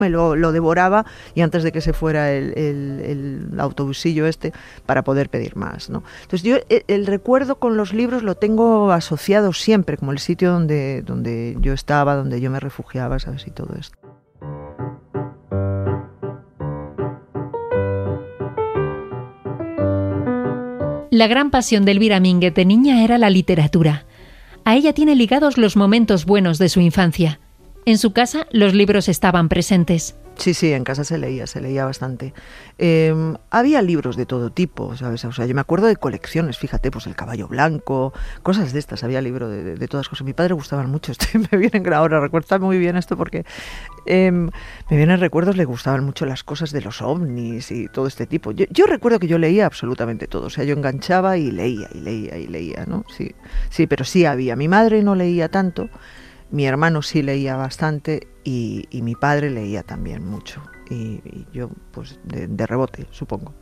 me lo devoraba y antes de que se fuera el autobusillo para poder pedir más, ¿no? Entonces yo el recuerdo con los libros lo tengo asociado siempre como el sitio donde yo estaba, donde yo me refugiaba, ¿sabes? Y todo esto. La gran pasión de Elvira Mínguez de niña era la literatura. A ella tiene ligados los momentos buenos de su infancia. En su casa los libros estaban presentes. Sí, en casa se leía bastante. Había libros de todo tipo, ¿sabes? O sea, yo me acuerdo de colecciones, fíjate, pues El caballo blanco, cosas de estas, había libros de todas cosas. A mi padre le gustaban mucho, me vienen ahora, recuerda muy bien esto porque me vienen recuerdos, le gustaban mucho las cosas de los ovnis y todo este tipo. Yo recuerdo que yo leía absolutamente todo, o sea, yo enganchaba y leía, ¿no? Sí, pero sí había. Mi madre no leía tanto. Mi hermano sí leía bastante y mi padre leía también mucho. Y yo, pues, de rebote, supongo.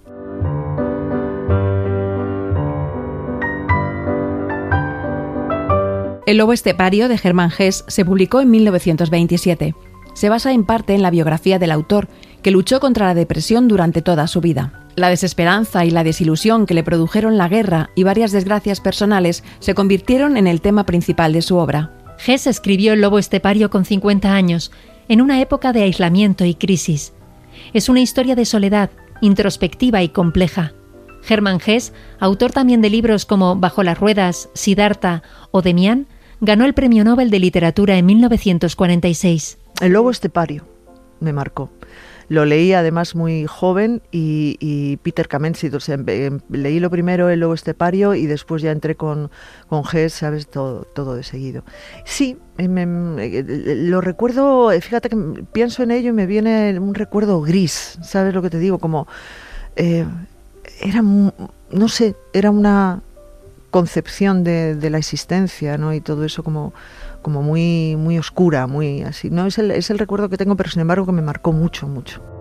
El lobo estepario de Germán Hesse se publicó en 1927. Se basa en parte en la biografía del autor, que luchó contra la depresión durante toda su vida. La desesperanza y la desilusión que le produjeron la guerra y varias desgracias personales se convirtieron en el tema principal de su obra. Hesse escribió El lobo estepario con 50 años, en una época de aislamiento y crisis. Es una historia de soledad, introspectiva y compleja. Germán Hesse, autor también de libros como Bajo las ruedas, Siddhartha o Demián, ganó el Premio Nobel de Literatura en 1946. El lobo estepario me marcó. Lo leí además muy joven y Peter Kamenskih, o sea, leí lo primero El lobo estepario y después ya entré con Hesse, ¿sabes? Todo de seguido. Sí, lo recuerdo, fíjate que pienso en ello y me viene un recuerdo gris, ¿sabes lo que te digo? Como, no sé, era una concepción de la existencia, ¿no? Y todo eso como muy oscura, muy así. No es el recuerdo que tengo, pero sin embargo que me marcó mucho.